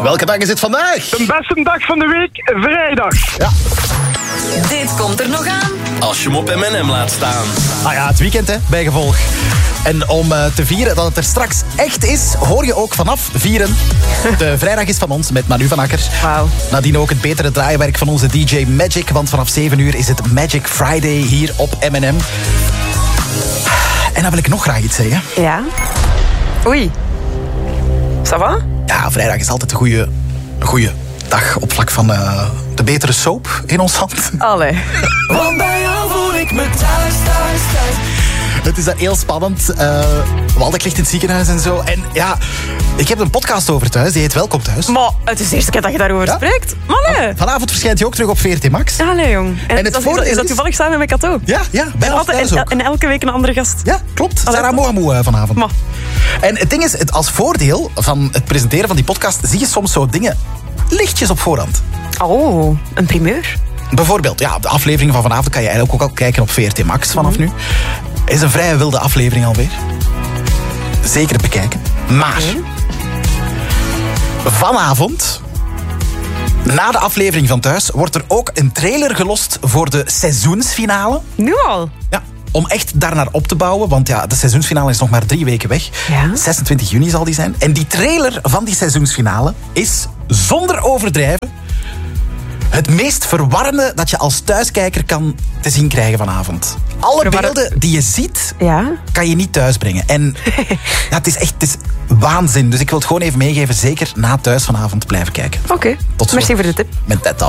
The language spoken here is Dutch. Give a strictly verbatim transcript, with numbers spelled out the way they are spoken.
Welke dag is het vandaag? De beste dag van de week, vrijdag. Ja. Dit komt er nog aan. Als je hem op M en M laat staan. Ah ja, het weekend hè, bij gevolg. En om uh, te vieren dat het er straks echt is, hoor je ook vanaf vieren. De vrijdag is van ons met Manu van Akker. Wauw. Nadien ook het betere draaiwerk van onze D J Magic. Want vanaf zeven uur is het Magic Friday hier op M en M. En dan wil ik nog graag iets zeggen. Ja. Oei. Ça va? Ja, vrijdag is altijd een goede, een goede dag op vlak van uh, de betere soap in ons land. Allee. Want bij jou voel ik me thuis, thuis, thuis. Het is daar heel spannend. Uh, Waldeck ligt in het ziekenhuis en zo. En ja, ik heb een podcast over thuis. Die heet Welkom Thuis. Maar het is de eerste keer dat je daarover Ja? spreekt. Maar nee. Vanavond verschijnt hij ook terug op V R T Max. Allee, jong. En, En het dat, is, voordeel is dat is- toevallig samen met Kato? Ja, ja, bij En, ons altijd, thuis en, ook. en elke week een andere gast. Ja, klopt. Allee, Sarah toch? Mohamou uh, vanavond. Maar. En het ding is, het, als voordeel van het presenteren van die podcast zie je soms zo dingen lichtjes op voorhand. Oh, een primeur. Bijvoorbeeld, ja, de aflevering van vanavond kan je eigenlijk ook al kijken op V R T Max vanaf nu. Het is een vrij wilde aflevering alweer. Zeker bekijken. Maar vanavond, na de aflevering van Thuis, wordt er ook een trailer gelost voor de seizoensfinale. Nu al. Ja, om echt daarnaar op te bouwen. Want ja, de seizoensfinale is nog maar drie weken weg. Ja. zesentwintig juni zal die zijn. En die trailer van die seizoensfinale is, zonder overdrijven, het meest verwarrende dat je als thuiskijker kan te zien krijgen vanavond. Alle Verwar- beelden die je ziet, Ja. kan je niet thuisbrengen. En ja, het is echt het is waanzin. Dus ik wil het gewoon even meegeven. Zeker na thuis vanavond blijven kijken. Oké. Tot zo. Merci voor de tip. Met dat al.